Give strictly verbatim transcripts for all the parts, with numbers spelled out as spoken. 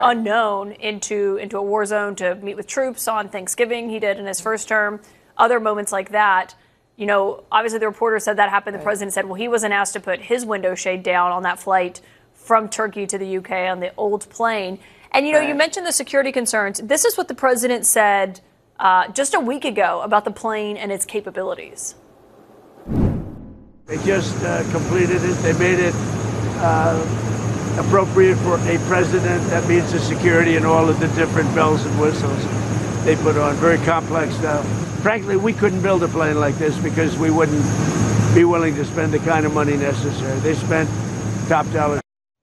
unknown into into a war zone to meet with troops on Thanksgiving. He did in his first term. Other moments like that. You know, obviously the reporter said that happened. The right. president said, well, he wasn't asked to put his window shade down on that flight from Turkey to the U K on the old plane. And, you know, right. you mentioned the security concerns. This is what the president said uh, just a week ago about the plane and its capabilities. They just uh, completed it. They made it uh, appropriate for a president. That means the security and all of the different bells and whistles they put on. Very complex stuff. Frankly, we couldn't build a plane like this because we wouldn't be willing to spend the kind of money necessary. They spent top dollar.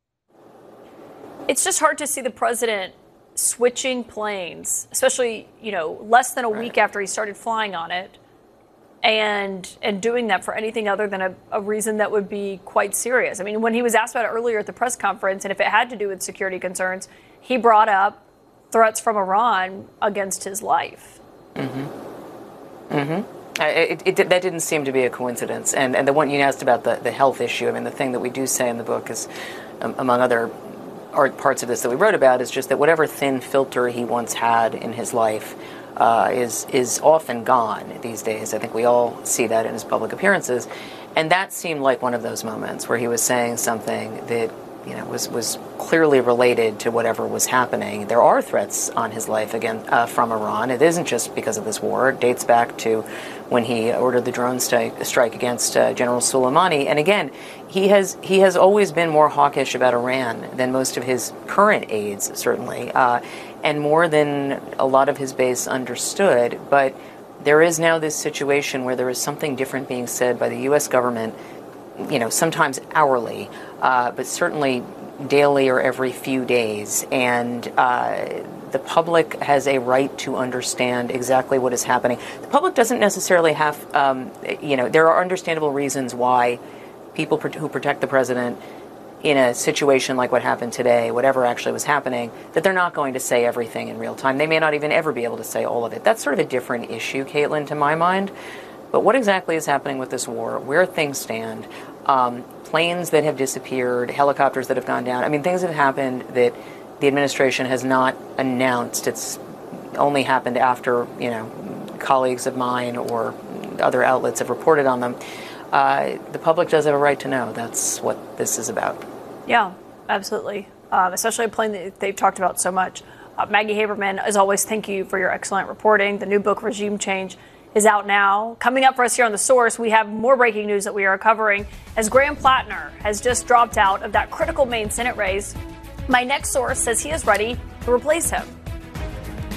It's just hard to see the president switching planes, especially, you know, less than a week right. after he started flying on it, and and doing that for anything other than a, a reason that would be quite serious. I mean, when he was asked about it earlier at the press conference, and if it had to do with security concerns, he brought up threats from Iran against his life. Mm-hmm. Mm-hmm. It, it, it, that didn't seem to be a coincidence. And and the one you asked about, the, the health issue, I mean, the thing that we do say in the book is, um, among other parts of this that we wrote about, is just that whatever thin filter he once had in his life uh, is is often gone these days. I think we all see that in his public appearances. And that seemed like one of those moments where he was saying something that, you know, was, was clearly related to whatever was happening. There are threats on his life again uh, from Iran. It isn't just because of this war. It dates back to when he ordered the drone strike, strike against uh, General Soleimani. And again, he has he has always been more hawkish about Iran than most of his current aides, certainly, uh, and more than a lot of his base understood. But there is now this situation where there is something different being said by the U S government, you know, sometimes hourly, uh, but certainly daily or every few days. And uh, the public has a right to understand exactly what is happening. The public doesn't necessarily have, um, you know, there are understandable reasons why people who protect the president in a situation like what happened today, whatever actually was happening, that they're not going to say everything in real time. They may not even ever be able to say all of it. That's sort of a different issue, Caitlin, to my mind. But what exactly is happening with this war, where things stand, um, planes that have disappeared, helicopters that have gone down, I mean, things have happened that the administration has not announced. It's only happened after, you know, colleagues of mine or other outlets have reported on them. Uh, the public does have a right to know. That's what this is about. Yeah, absolutely. Um, especially a plane that they've talked about so much. Uh, Maggie Haberman, as always, thank you for your excellent reporting. The new book, Regime Change, is out now. Coming up for us here on The Source, we have more breaking news that we are covering as Graham Plattner has just dropped out of that critical Maine Senate race. My next source says he is ready to replace him.